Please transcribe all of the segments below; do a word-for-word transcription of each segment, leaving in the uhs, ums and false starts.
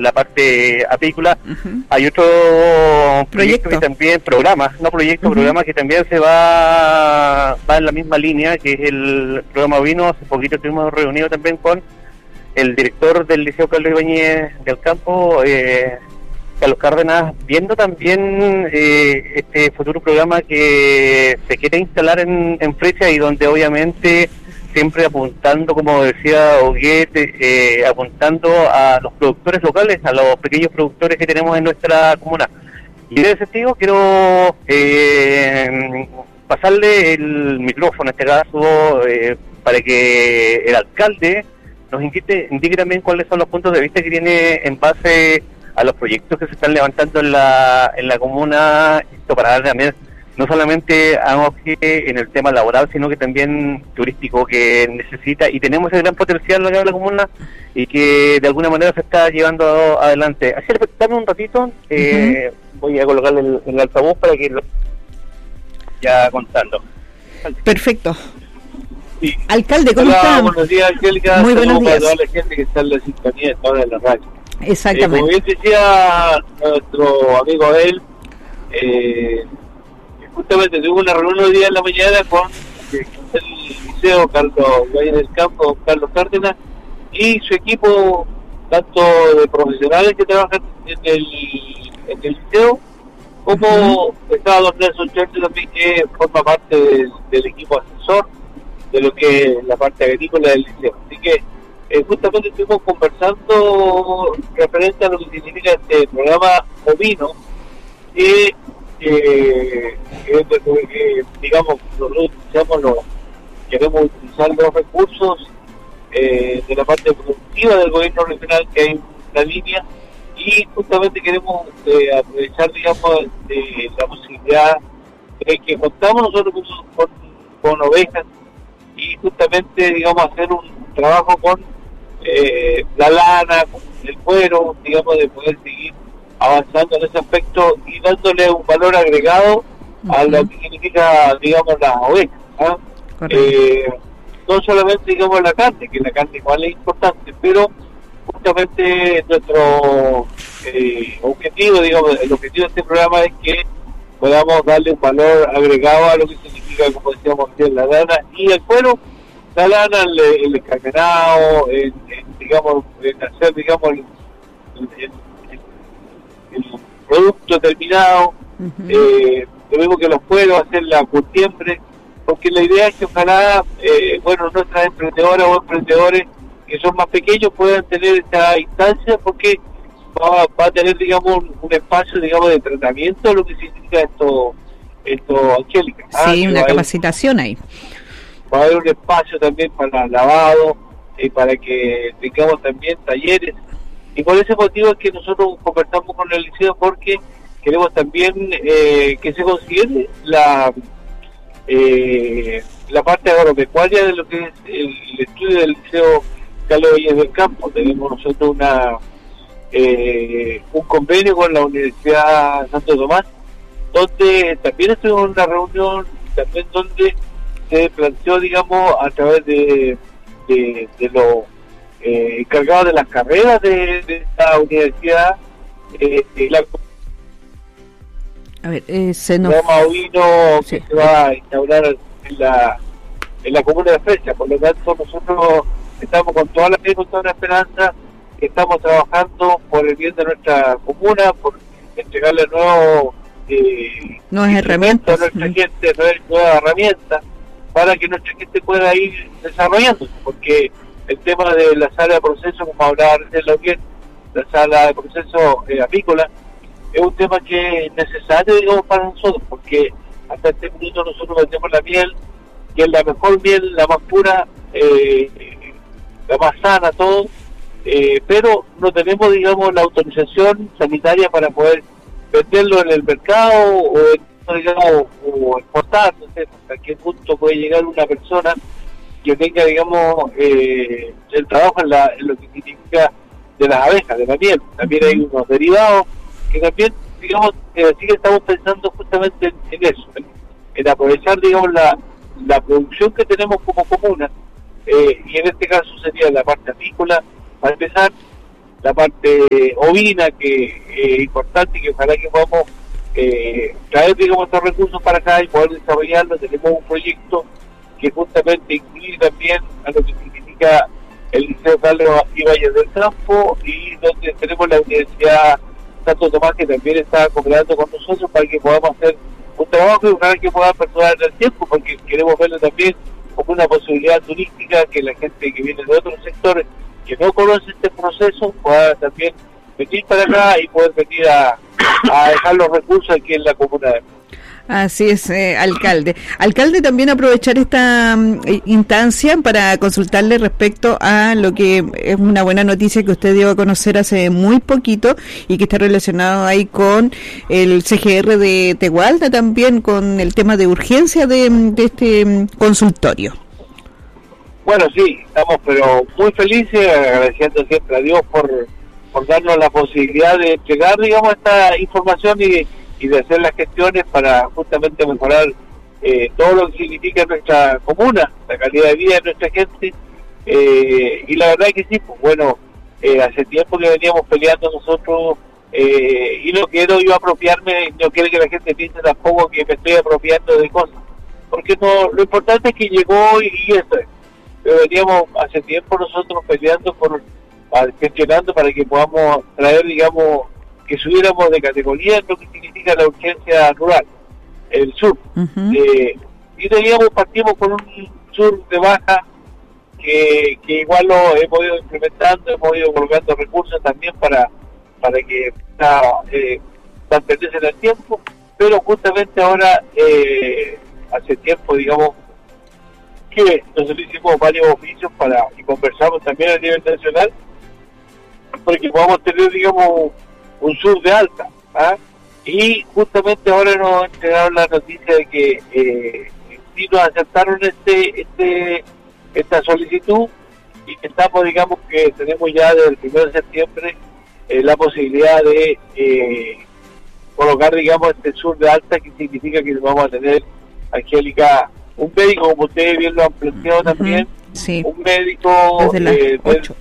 la parte apícola. Uh-huh. Hay otro proyecto, proyecto que también, programa, no proyecto, uh-huh. programa que también se va, va en la misma línea, que es el programa ovino. Hace poquito estuvimos reunidos también con el director del Liceo Carlos Ibáñez del Campo, eh, Carlos Cárdenas, viendo también eh, este futuro programa que se quiere instalar en, en Fresia, y donde obviamente siempre apuntando, como decía Oguet, eh, apuntando a los productores locales, a los pequeños productores que tenemos en nuestra comuna. Y en ese sentido quiero eh, pasarle el micrófono, en este caso, eh, para que el alcalde nos indique, indique también cuáles son los puntos de vista que tiene en base a los proyectos que se están levantando en la en la comuna, esto para dar también no solamente a auge en el tema laboral, sino que también turístico, que necesita, y tenemos ese gran potencial acá en la comuna, y que de alguna manera se está llevando adelante. Así que dame un ratito, eh, uh-huh. voy a colocarle el, el altavoz para que lo ya contando. Perfecto. Sí. Alcalde, ¿cómo Hola, está? Buenos días, Angélica. Muy buenos días. Para toda la gente que está en la sintonía de la radio. Exactamente. Eh, como bien decía nuestro amigo Abel, eh, justamente tuve una reunión hoy día en la mañana con eh, el Liceo Carlos Ibáñez del Campo, Carlos Cárdenas, y su equipo, tanto de profesionales que trabajan en el, en el liceo, como uh-huh. estaba don Nelson Churchill también, que forma parte del, del equipo asesor de lo que es la parte agrícola del liceo. Así que eh, justamente estuvimos conversando referente a lo que significa este programa ovino, que eh, eh, eh, digamos, nosotros los, queremos utilizar los recursos eh, de la parte productiva del gobierno regional, que hay una línea, y justamente queremos eh, aprovechar, digamos, de la posibilidad de que contamos nosotros con, con ovejas, y justamente, digamos, hacer un trabajo con eh, la lana, con el cuero, digamos, de poder seguir avanzando en ese aspecto y dándole un valor agregado uh-huh. a lo que significa, digamos, las ovejas, ¿ah? eh, no solamente, digamos, la carne, que la carne igual es importante, pero justamente nuestro eh, objetivo, digamos, el objetivo de este programa es que podamos darle un valor agregado a lo que significa, como decíamos, la lana y el cuero. La lana, el, el escaquenado, en, en, digamos, en hacer, digamos, el, el, el, el producto terminado, uh-huh. eh, lo mismo que los cueros, hacer la curtiembre, porque la idea es que ojalá, eh, bueno, nuestras emprendedoras o emprendedores que son más pequeños puedan tener esta instancia, porque va, va a tener, digamos, un, un espacio, digamos, de tratamiento, lo que significa esto, esto Angélica. Sí, ah, una capacitación ahí. Va a haber un espacio también para lavado, y eh, para que tengamos también talleres, y por ese motivo es que nosotros conversamos con el liceo, porque queremos también eh, que se considere la eh, la parte agropecuaria de lo que es el, el estudio del Liceo Carlos Ibáñez del Campo. Tenemos nosotros una eh, un convenio con la Universidad Santo Tomás, donde también estuvimos en una reunión, también donde se planteó, digamos, a través de, de, de los eh, encargados de las carreras de, de esta universidad, eh, la a ver, eh, se nos... programa ovino que sí. se va a instaurar en la en la comuna de Fresia. Por lo tanto, nosotros estamos con toda la fe, con toda la esperanza, que estamos trabajando por el bien de nuestra comuna, por entregarle nuevos eh, nuevas herramientas a nuestra gente, nuevas, nuevas herramientas, para que nuestra gente pueda ir desarrollándose, porque el tema de la sala de proceso, como hablaba recién la bien, la sala de proceso eh, apícola, es un tema que es necesario, digamos, para nosotros, porque hasta este minuto nosotros vendemos la miel, que es la mejor miel, la más pura, eh, la más sana, todo, eh, pero no tenemos, digamos, la autorización sanitaria para poder venderlo en el mercado o, digamos, o exportar. No sé, hasta qué punto puede llegar una persona que tenga, digamos, eh, el trabajo en, la, en lo que significa de las abejas, de la miel. También hay unos derivados que también, digamos, eh, sí que estamos pensando justamente en, en eso, en, en aprovechar, digamos, la, la producción que tenemos como comuna, eh, y en este caso sería la parte apícola, para empezar, la parte ovina, que es eh, importante y que ojalá que podamos eh, traer, digamos, estos recursos para acá y poder desarrollarlo. Tenemos un proyecto que justamente incluye también a lo que significa el Liceo Carlos Ibáñez del Campo, y donde tenemos la Universidad Santo Tomás, que también está cooperando con nosotros para que podamos hacer un trabajo y ojalá que pueda perdurar en el tiempo, porque queremos verlo también como una posibilidad turística, que la gente que viene de otros sectores que no conoce este proceso pueda también venir para acá y poder venir a, a dejar los recursos aquí en la comuna de... Así es, eh, alcalde. Alcalde, también aprovechar esta um, instancia para consultarle respecto a lo que es una buena noticia que usted dio a conocer hace muy poquito y que está relacionado ahí con el C G R de Tegualda, también con el tema de urgencia de, de este um, consultorio. Bueno, sí, estamos pero muy felices, agradeciendo siempre a Dios por, por darnos la posibilidad de entregar, digamos, esta información y y de hacer las gestiones para justamente mejorar eh, todo lo que significa nuestra comuna, la calidad de vida de nuestra gente, eh, y la verdad es que sí, pues bueno, eh, hace tiempo que veníamos peleando nosotros, eh, y no quiero yo apropiarme, no quiero que la gente piense tampoco que me estoy apropiando de cosas, porque no, lo importante es que llegó y, y eso es, pero veníamos hace tiempo nosotros peleando por, gestionando para que podamos traer, digamos, que subiéramos de categoría en lo que significa la urgencia rural, el sur. Uh-huh. Eh, y teníamos, partimos con un sur de baja que, que igual lo hemos ido implementando, hemos ido colocando recursos también para para que eh, mantenerse en el tiempo, pero justamente ahora, eh, hace tiempo, digamos, que nosotros hicimos varios oficios para y conversamos también a nivel nacional, porque podamos tener, digamos, un sur de alta, ¿ah? Y justamente ahora nos entregaron la noticia de que eh, sí nos aceptaron este, este esta solicitud y que estamos, digamos, que tenemos ya desde el primero de septiembre eh, la posibilidad de eh, colocar, digamos, este sur de alta, que significa que vamos a tener, Angélica, un médico, como ustedes bien lo han planteado uh-huh. también, sí. un médico desde las eh, ocho.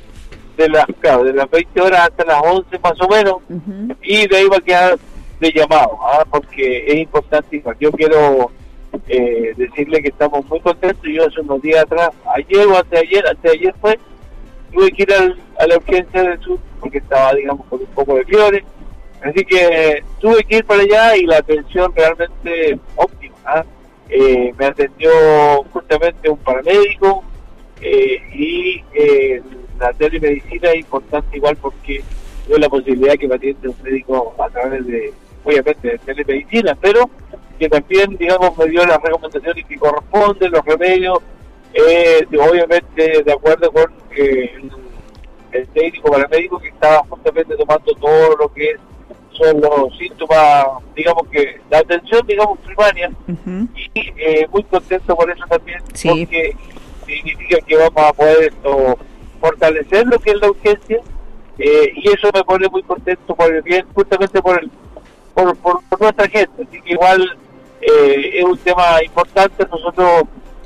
de las, claro, de las veinte horas hasta las once más o menos, uh-huh. y de ahí va a quedar de llamado, ¿ah? Porque es importante. Yo quiero eh, decirle que estamos muy contentos. Yo hace unos días atrás, ayer o antes de ayer, antes de ayer fue, tuve que ir al, a la urgencia del sur porque estaba, digamos, con un poco de fiebre, así que tuve que ir para allá y la atención realmente óptima, ¿ah? eh, me atendió justamente un paramédico eh, y eh, la telemedicina es importante igual porque tuve la posibilidad que me atiende un médico a través de, obviamente, de telemedicina, pero que también, digamos, me dio las recomendaciones que corresponden, los remedios, eh, obviamente de acuerdo con eh, el, el técnico paramédico que estaba justamente tomando todo lo que es, son los síntomas, digamos que la atención, digamos, primaria, uh-huh. y eh, muy contento por eso también, sí. porque significa que vamos a poder esto fortalecer lo que es la urgencia, eh, y eso me pone muy contento por el bien, justamente por el por, por, por nuestra gente, así que igual eh, es un tema importante. Nosotros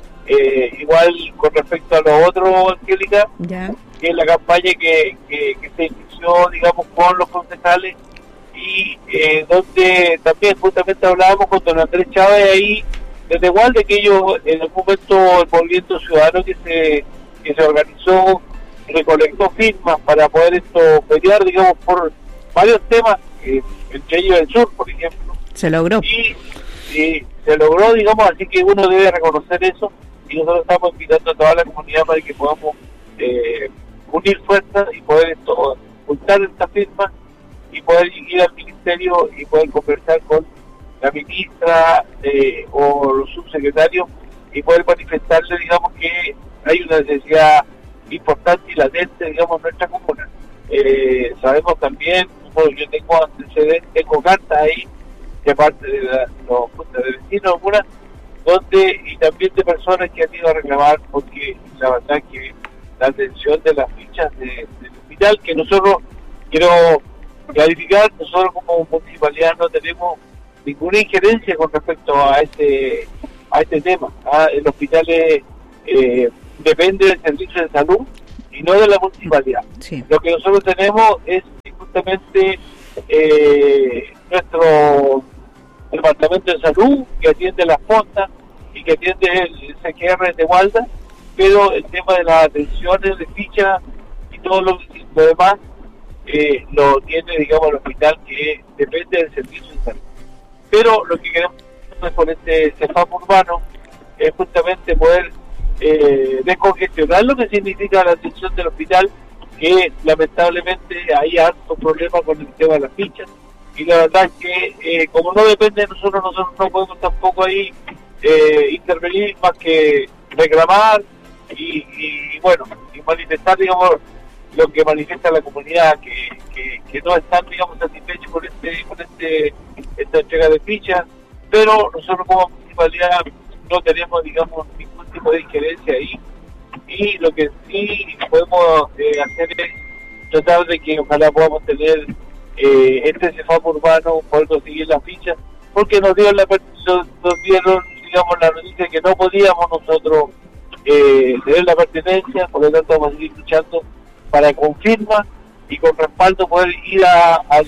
eh, igual con respecto a lo otro, Angélica, yeah. que es la campaña que, que, que se inició, digamos, con los concejales, y eh, donde también justamente hablábamos con don Andrés Chávez ahí, desde igual de que ellos en el momento el movimiento ciudadano que se que se organizó recolectó firmas para poder esto pelear, digamos, por varios temas, eh, entre ellos el sur, por ejemplo. Se logró. Y, y se logró, digamos, así que uno debe reconocer eso, y nosotros estamos invitando a toda la comunidad para que podamos eh, unir fuerzas y poder esto juntar estas firmas y poder ir al ministerio y poder conversar con la ministra eh, o los subsecretarios y poder manifestarle, digamos, que hay una necesidad importante y latente, digamos, en nuestra comuna. Eh, sabemos también, bueno, yo tengo antecedentes, tengo cartas ahí de parte de la, los de vecinos, algunas, donde, y también de personas que han ido a reclamar, porque la verdad que la atención de las fichas de, del hospital, que nosotros, quiero clarificar, nosotros como municipalidad no tenemos ninguna injerencia con respecto a este a este tema. ¿ah? El hospital es, eh, depende del servicio de salud y no de la municipalidad. Sí. Lo que nosotros tenemos es justamente eh, nuestro departamento de salud, que atiende las postas y que atiende el C G R de Gualda, pero el tema de las atenciones de ficha y todo lo, lo demás eh, lo tiene, digamos, el hospital, que depende del servicio de salud. Pero lo que queremos con este CEFAM urbano es justamente poder eh, descongestionar lo que significa la atención del hospital, que lamentablemente hay harto problema con el tema de las fichas, y la verdad es que eh, como no depende de nosotros, nosotros no podemos tampoco ahí eh, intervenir más que reclamar y, y bueno, y manifestar, digamos, lo que manifiesta la comunidad, que, que, que no están, digamos, satisfechos con este, con este esta entrega de fichas, pero nosotros como municipalidad no tenemos, digamos, ningún tipo de injerencia ahí, y lo que sí podemos eh, hacer es tratar de que ojalá podamos tener eh, este CEFAM urbano, poder conseguir las fichas, porque nos dieron, la, nos, nos dieron digamos, la noticia que no podíamos nosotros eh, tener la pertenencia, por lo tanto vamos a seguir luchando para con firma y con respaldo poder ir a, al,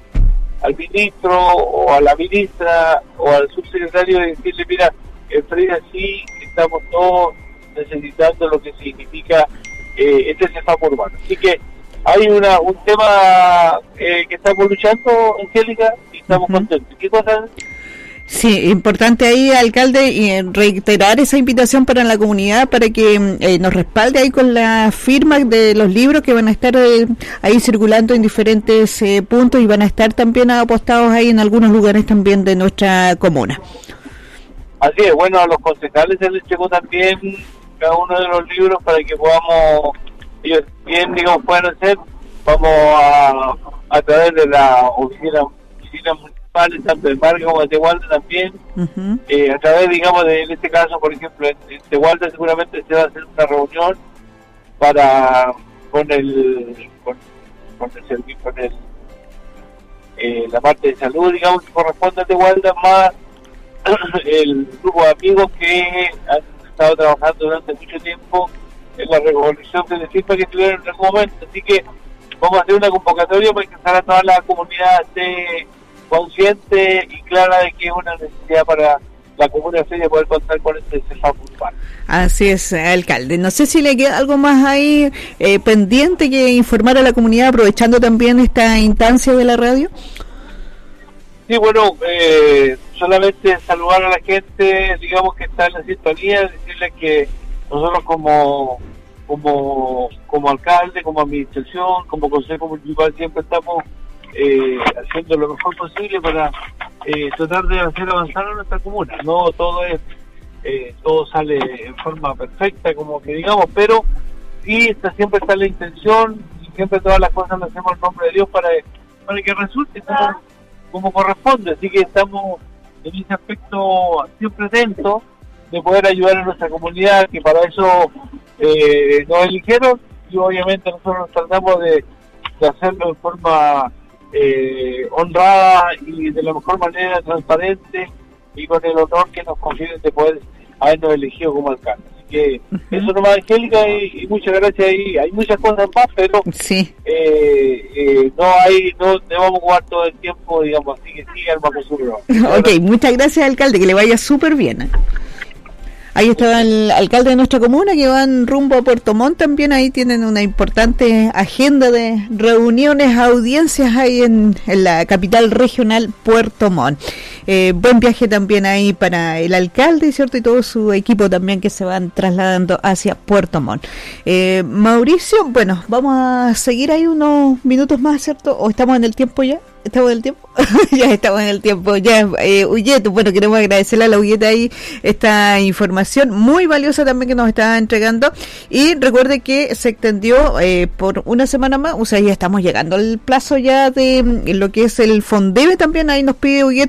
al ministro o a la ministra o al subsecretario y decirle, mira, en Freire sí estamos todos necesitando lo que significa eh, este CEFAM urbano. Así que hay una un tema eh, que estamos luchando, Angélica, y estamos uh-huh. contentos. ¿Qué cosa? Sí, importante ahí, alcalde, y reiterar esa invitación para la comunidad para que eh, nos respalde ahí con la firma de los libros que van a estar eh, ahí circulando en diferentes eh, puntos y van a estar también apostados ahí en algunos lugares también de nuestra comuna. Así es, bueno, a los concejales se les llegó también cada uno de los libros para que podamos, ellos bien, digamos, puedan hacer, vamos a, a través de la oficina, oficina municipal, tanto de Marca como de Tehualda también, uh-huh. eh, a través, digamos, de, en este caso, por ejemplo, en, en Tehualda seguramente se va a hacer una reunión para, con el, con, con el servicio, con el, eh, la parte de salud, digamos, que corresponde a Tehualda, más el grupo de amigos que han estado trabajando durante mucho tiempo en la recolección de firmas que tuvieron en algún momento, así que vamos a hacer una convocatoria para que a toda la comunidad esté consciente y clara de que es una necesidad para la comuna de Freire poder contar con este CEFAM urbano. Así es, alcalde. No sé si le queda algo más ahí eh, pendiente que informar a la comunidad, aprovechando también esta instancia de la radio. Sí, bueno, eh, solamente saludar a la gente, digamos, que está en la sintonía, decirles que nosotros como como como alcalde, como administración, como consejo municipal, siempre estamos eh, haciendo lo mejor posible para eh, tratar de hacer avanzar a nuestra comuna. No todo es eh, todo sale en forma perfecta, como que digamos, pero sí está, siempre está la intención y siempre todas las cosas las hacemos en nombre de Dios para, para que resulte como como corresponde, así que estamos en ese aspecto siempre atentos de poder ayudar a nuestra comunidad, que para eso eh, nos eligieron, y obviamente nosotros tratamos de, de hacerlo de forma eh, honrada y de la mejor manera, transparente, y con el honor que nos confieren de poder habernos elegido como alcalde. Que uh-huh. eso nomás, Angélica, y, y muchas gracias. Y hay muchas cosas más, pero sí. eh, eh, no hay, no, no vamos a jugar todo el tiempo, digamos, así que sí, al bajo sur. Ok, muchas gracias, alcalde, que le vaya súper bien. Ahí está el alcalde de nuestra comuna, que van rumbo a Puerto Montt también. Ahí tienen una importante agenda de reuniones, audiencias ahí en, en la capital regional, Puerto Montt. Eh, buen viaje también ahí para el alcalde, ¿cierto? Y todo su equipo también, que se van trasladando hacia Puerto Montt. Eh, Mauricio, bueno, vamos a seguir ahí unos minutos más, ¿cierto? ¿O estamos en el tiempo ya? ¿Estamos en el tiempo? Ya estamos en el tiempo. Ya, eh, Ulleto, bueno, queremos agradecerle a la Ulleta ahí esta información muy valiosa también que nos está entregando. Y recuerde que se extendió eh, por una semana más, o sea, ya estamos llegando al plazo ya de lo que es el Fondebe también. Ahí nos pide Ullet que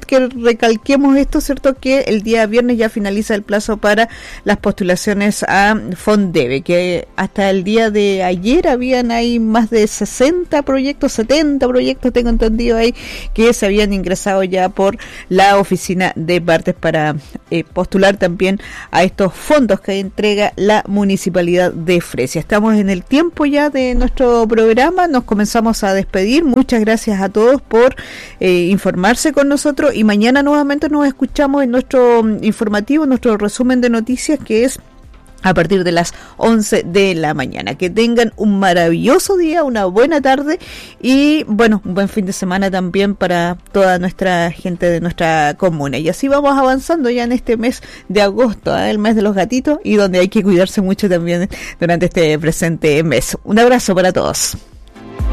recalquemos esto, ¿cierto? Que el día viernes ya finaliza el plazo para las postulaciones a Fondeve, que hasta el día de ayer habían ahí más de sesenta proyectos, setenta proyectos, tengo entendido ahí, que se habían ingresado ya por la oficina de partes para eh, postular también a estos fondos que entrega la Municipalidad de Fresia. Estamos en el tiempo ya de nuestro programa, nos comenzamos a despedir. Muchas gracias a todos por eh, informarse con nosotros y mañana nuevamente nos escuchamos en nuestro informativo, nuestro resumen de noticias, que es a partir de las once de la mañana. Que tengan un maravilloso día, una buena tarde y bueno, un buen fin de semana también para toda nuestra gente de nuestra comuna. Y así vamos avanzando ya en este mes de agosto, ¿eh? El mes de los gatitos, y donde hay que cuidarse mucho también durante este presente mes. Un abrazo para todos.